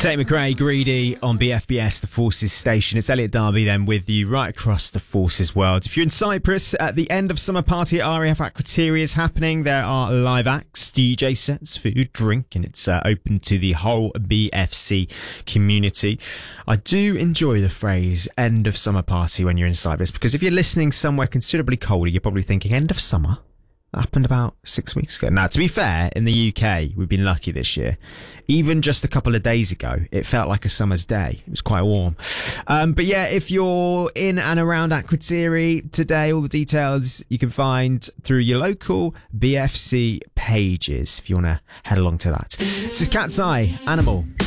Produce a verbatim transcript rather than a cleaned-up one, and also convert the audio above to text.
Tate McRae, Greedy on B F B S, the Forces station. It's Elliot Darby then with you right across the Forces world. If you're in Cyprus, at the end of summer party at R A F Aquateria is happening. There are live acts, D J sets, food, drink, and it's uh, open to the whole B F C community. I do enjoy the phrase end of summer party when you're in Cyprus, because if you're listening somewhere considerably colder, you're probably thinking end of summer? That happened about six weeks ago. Now, to be fair, in the U K, we've been lucky this year. Even just a couple of days ago, it felt like a summer's day. It was quite warm. Um, but yeah, if you're in and around Aquateria today, all the details you can find through your local B F C pages if you want to head along to that. This is Cat's Eye, Animal.